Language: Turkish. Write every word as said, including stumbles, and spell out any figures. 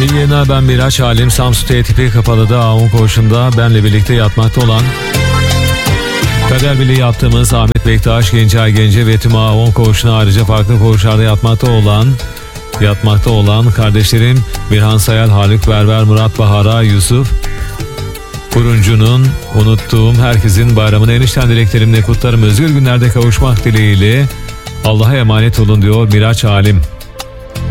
İyi yayınlar, ben Miraç Alim. Samsun T tipi Kapalı'da Avun Koğuşu'nda benle birlikte yatmakta olan, kader birliği yaptığımız Ahmet Bektaş, Gencay Gence ve tüm Avun Koğuşu'na, ayrıca farklı koğuşlarda yatmakta olan yatmakta olan kardeşlerim Birhan Sayal, Haluk Berber, Murat Bahara, Yusuf Kuruncu'nun, unuttuğum herkesin bayramını enişten dileklerimle kutlarım. Özgür günlerde kavuşmak dileğiyle Allah'a emanet olun diyor Miraç Alim.